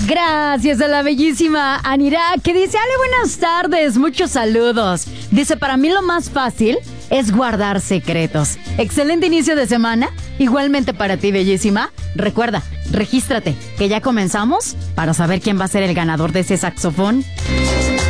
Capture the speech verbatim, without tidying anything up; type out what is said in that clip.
Gracias a la bellísima Anira, que dice, Ale, buenas tardes, muchos saludos. Dice, para mí lo más fácil es guardar secretos. Excelente inicio de semana. Igualmente para ti, bellísima. Recuerda, regístrate, que ya comenzamos para saber quién va a ser el ganador de ese saxofón.